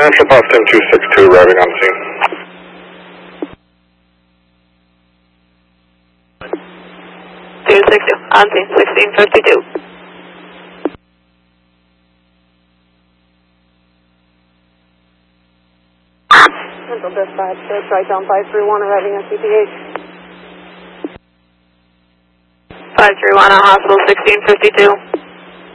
Central Boston 262 arriving on scene. 262 on scene, 1652. Central Dispatch, Tri-Town 531 arriving at CPH. 531 on hospital, 1652.